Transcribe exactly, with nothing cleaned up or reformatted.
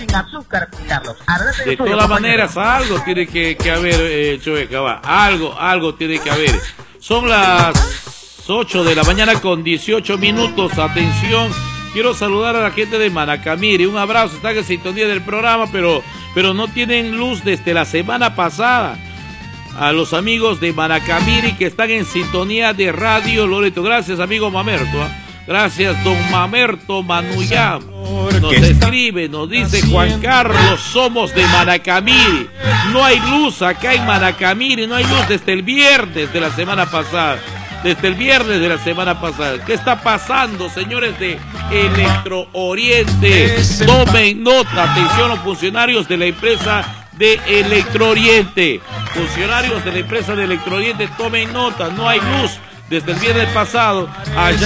sin azúcar, Carlos. Adelante, de todas maneras, algo tiene que, que haber, eh, Choeca, va. Algo, algo tiene que haber. Son las ocho de la mañana con dieciocho minutos. Atención, quiero saludar a la gente de Manacamiri. Un abrazo, están en sintonía del programa, pero, pero no tienen luz desde la semana pasada. A los amigos de Manacamiri que están en sintonía de Radio Loreto. Gracias, amigo Mamerto. ¿eh? Gracias, don Mamerto Manuyá. Nos escribe, nos dice Juan Carlos, somos de Manacamiri. No hay luz acá en Manacamiri, no hay luz desde el viernes de la semana pasada. Desde el viernes de la semana pasada. ¿Qué está pasando, señores de Electro Oriente? Tomen nota, atención los funcionarios de la empresa de Electro Oriente. Funcionarios de la empresa de Electro Oriente, tomen nota, no hay luz desde el viernes pasado allá